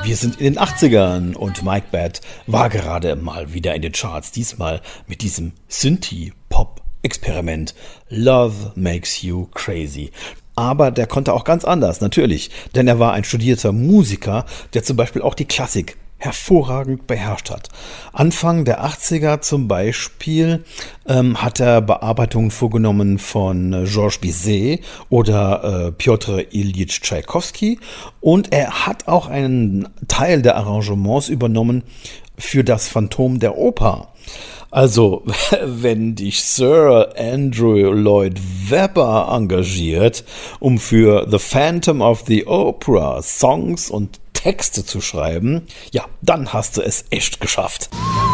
Wir sind in den 80ern und Mike Batt war gerade mal wieder in den Charts, diesmal mit diesem Synthie-Pop-Experiment Love Makes You Crazy. Aber der konnte auch ganz anders, natürlich, denn er war ein studierter Musiker, der zum Beispiel auch die Klassik hervorragend beherrscht hat. Anfang der 80er zum Beispiel hat er Bearbeitungen vorgenommen von Georges Bizet oder Pjotr Iljitsch Tschaikowski und er hat auch einen Teil der Arrangements übernommen für das Phantom der Oper. Also, wenn dich Sir Andrew Lloyd Webber engagiert, um für The Phantom of the Opera Songs und Texte zu schreiben, ja, dann hast du es echt geschafft.